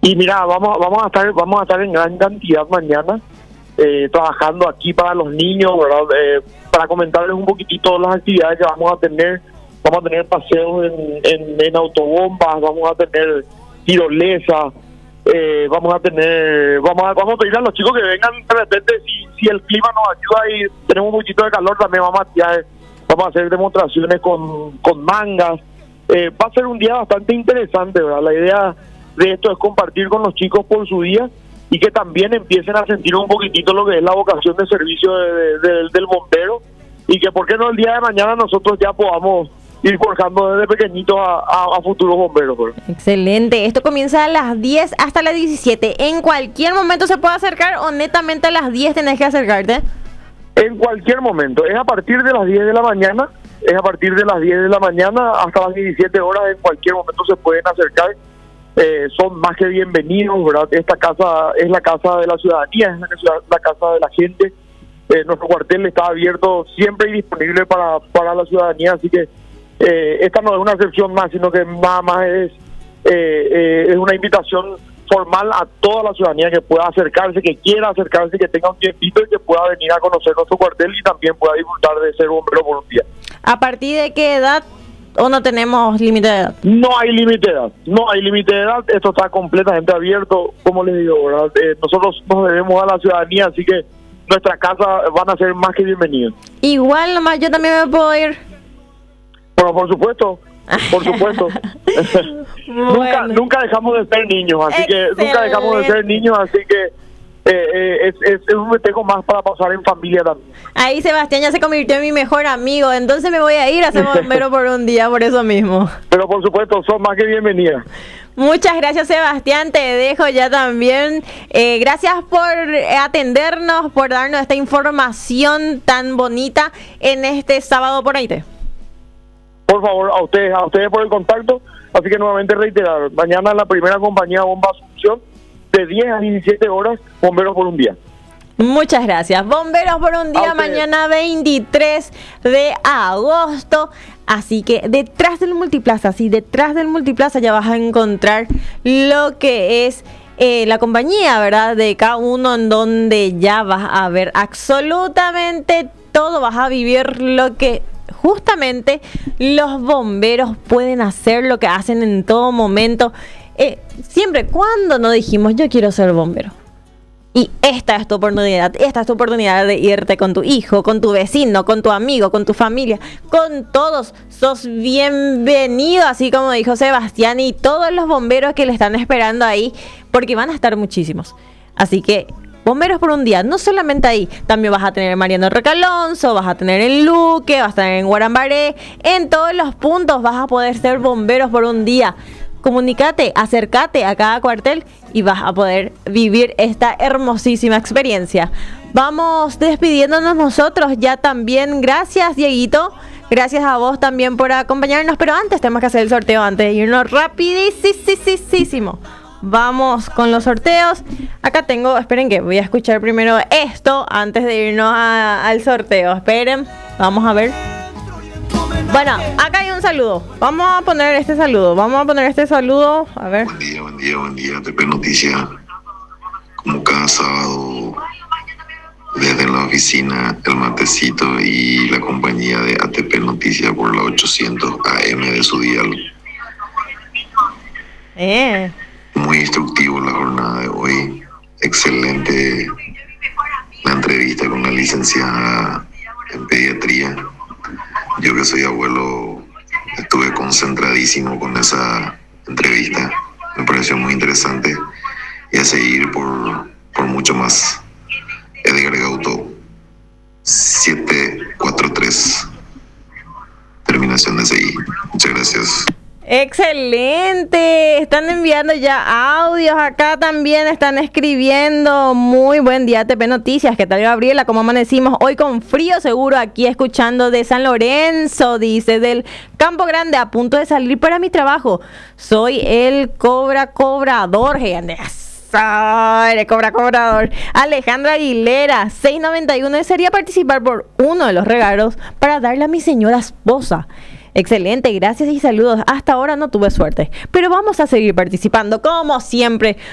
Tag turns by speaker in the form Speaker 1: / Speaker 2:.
Speaker 1: Y mira, vamos a estar en gran cantidad mañana, trabajando aquí para los niños, ¿verdad? Para comentarles un poquitito las actividades que vamos a tener. Vamos a tener paseos en autobombas, vamos a tener tirolesa, vamos a pedir a los chicos que vengan de repente, si el clima nos ayuda y tenemos un poquito de calor, también vamos a hacer demostraciones con mangas. Va a ser un día bastante interesante, ¿verdad? La idea de esto es compartir con los chicos por su día y que también empiecen a sentir un poquitito lo que es la vocación de servicio del bombero, y que por qué no el día de mañana nosotros ya podamos ir forjando desde pequeñitos a futuros bomberos, ¿verdad?
Speaker 2: Excelente. Esto comienza a las 10 hasta las 17. ¿En cualquier momento se puede acercar o netamente a las 10 tenés que acercarte?
Speaker 1: En cualquier momento. Es a partir de las 10 de la mañana. Es a parir de las 10 de la mañana hasta las 17 horas. En cualquier momento se pueden acercar. Son más que bienvenidos, ¿verdad? Esta casa es la casa de la ciudadanía, es la casa de la gente. Nuestro cuartel está abierto siempre y disponible para la ciudadanía, así que esta no es una excepción más, sino que nada más es una invitación formal a toda la ciudadanía que pueda acercarse, que quiera acercarse, que tenga un tiempito y que pueda venir a conocer nuestro cuartel y también pueda disfrutar de ser bombero por un día.
Speaker 2: ¿A partir de qué edad o no tenemos límite de edad?
Speaker 1: No hay límite de edad, esto está completamente abierto, como les digo, ¿verdad? Nosotros nos debemos a la ciudadanía, así que nuestras casas van a ser más que bienvenidas.
Speaker 2: Igual nomás yo también me puedo ir.
Speaker 1: Bueno, por supuesto.
Speaker 2: Bueno.
Speaker 1: Nunca dejamos de ser niños, así que es un festejo más para pasar en familia también.
Speaker 2: Ahí Sebastián ya se convirtió en mi mejor amigo, entonces me voy a ir a ser bombero por un día, por eso mismo.
Speaker 1: Pero por supuesto, son más que bienvenidas.
Speaker 2: Muchas gracias, Sebastián, te dejo ya también. Gracias por atendernos, por darnos esta información tan bonita en este sábado por ahí.
Speaker 1: Por favor, a ustedes por el contacto. Así que nuevamente reiterar, mañana la primera compañía Bomba Asunción, de 10 a 17 horas, bomberos por un día.
Speaker 2: Muchas gracias. Bomberos por un día, mañana 23 de agosto. Así que detrás del multiplaza ya vas a encontrar lo que es la compañía, ¿verdad? De cada uno, en donde ya vas a ver absolutamente todo, vas a vivir lo que justamente los bomberos pueden hacer, lo que hacen en todo momento. Siempre, cuando no dijimos yo quiero ser bombero, y esta es tu oportunidad de irte con tu hijo, con tu vecino, con tu amigo, con tu familia, con todos, sos bienvenido, así como dijo Sebastián, y todos los bomberos que le están esperando ahí, porque van a estar muchísimos. Así que bomberos por un día, no solamente ahí, también vas a tener en Mariano Recalonso, vas a tener en Luque, vas a tener en Guarambaré, en todos los puntos vas a poder ser bomberos por un día. Comunícate, acércate a cada cuartel y vas a poder vivir esta hermosísima experiencia. Vamos despidiéndonos nosotros ya también. Gracias, Dieguito. Gracias a vos también por acompañarnos. Pero antes tenemos que hacer el sorteo, antes de irnos rapidísimo. Vamos con los sorteos. Acá tengo, esperen que voy a escuchar primero esto antes de irnos al sorteo. Esperen, vamos a ver. Bueno, acá hay un saludo. Vamos a poner este saludo. A ver.
Speaker 3: Buen día, ATP Noticias. Como cada sábado, desde la oficina, el matecito y la compañía de ATP Noticias por la 800 AM de su dial. Muy instructivo la jornada de hoy. Excelente la entrevista con la licenciada en pediatría. Yo que soy abuelo, estuve concentradísimo con esa entrevista. Me pareció muy interesante. Y a seguir por mucho más. Edgar Gauto, 743, terminación de CI. Muchas gracias.
Speaker 2: Excelente, están enviando ya audios, acá también están escribiendo. Muy buen día, ATP Noticias. ¿Qué tal, Gabriela? ¿Cómo amanecimos? Hoy con frío seguro, aquí escuchando de San Lorenzo, dice, del Campo Grande, a punto de salir para mi trabajo. Soy el cobrador, gente. El cobrador. Alejandra Aguilera, 691. Desearía participar por uno de los regalos para darle a mi señora esposa. Excelente, gracias y saludos. Hasta ahora no tuve suerte, pero vamos a seguir participando como siempre